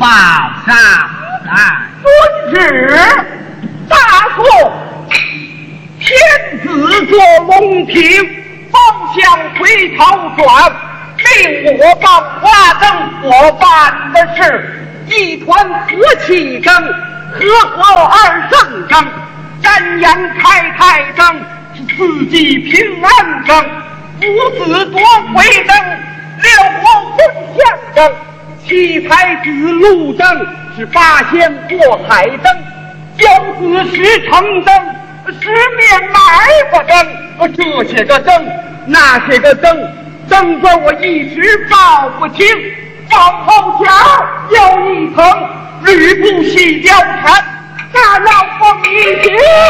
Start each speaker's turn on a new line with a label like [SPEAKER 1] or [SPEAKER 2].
[SPEAKER 1] 报上来。
[SPEAKER 2] 遵旨，大宋天子坐龙庭，方向回头转，命我帮花灯所办的事，一团和气灯，和而正灯，瞻仰开泰灯，是四季平安灯，五子夺回灯，六国分相灯，七才子路灯，是八仙过海灯，九子十城灯，十面埋伏灯，这些个灯，那些个灯，灯光我一时报不清。往后墙有一层绿布细貂蝉，大闹风一行。